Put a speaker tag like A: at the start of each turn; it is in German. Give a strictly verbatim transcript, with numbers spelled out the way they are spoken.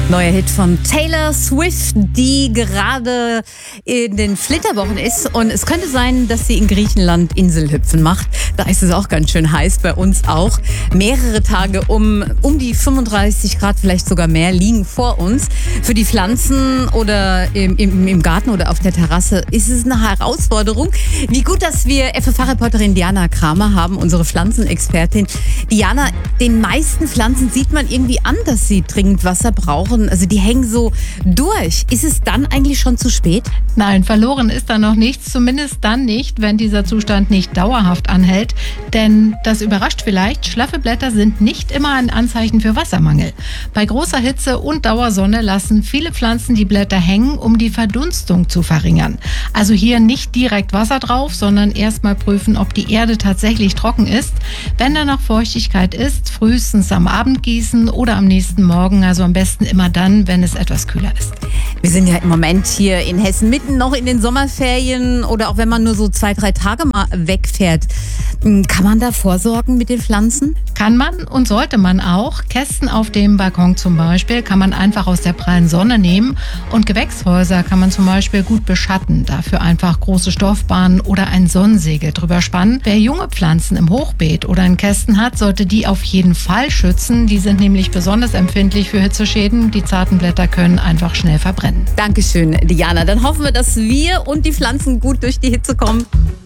A: Neuer Hit von Taylor Swift, die gerade in den Flitterwochen ist. Und es könnte sein, dass sie in Griechenland Inselhüpfen macht. Da ist es auch ganz schön heiß, bei uns auch. Mehrere Tage um, um die fünfunddreißig Grad, vielleicht sogar mehr, liegen vor uns. Für die Pflanzen oder im, im, im Garten oder auf der Terrasse ist es eine Herausforderung. Wie gut, dass wir F F H-Reporterin Diana Kramer haben, unsere Pflanzenexpertin. Diana, den meisten Pflanzen sieht man irgendwie an, dass sie dringend Wasser brauchen. Also die hängen so durch. Ist es dann eigentlich schon zu spät?
B: Nein, verloren ist da noch nichts. Zumindest dann nicht, wenn dieser Zustand nicht dauerhaft anhält. Denn das überrascht vielleicht, schlaffe Blätter sind nicht immer ein Anzeichen für Wassermangel. Bei großer Hitze und Dauersonne lassen viele Pflanzen die Blätter hängen, um die Verdunstung zu verringern. Also hier nicht direkt Wasser drauf, sondern erstmal prüfen, ob die Erde tatsächlich trocken ist. Wenn da noch Feuchtigkeit ist, frühestens am Abend gießen oder am nächsten Morgen, also am besten immer dann, wenn es etwas kühler ist.
A: Wir sind ja im Moment hier in Hessen mitten noch in den Sommerferien oder auch wenn man nur so zwei, drei Tage mal wegfährt. Kann man da vorsorgen mit den Pflanzen?
B: Kann man und sollte man auch. Kästen auf dem Balkon zum Beispiel kann man einfach aus der prallen Sonne nehmen und Gewächshäuser kann man zum Beispiel gut beschatten. Dafür einfach große Stoffbahnen oder ein Sonnensegel drüber spannen. Wer junge Pflanzen im Hochbeet oder in Kästen hat, sollte die auf jeden Fall schützen. Die sind nämlich besonders empfindlich für Hitzeschäden. Die zarten Blätter können einfach schnell verbrennen.
A: Dankeschön, Diana. Dann hoffen wir, dass wir und die Pflanzen gut durch die Hitze kommen.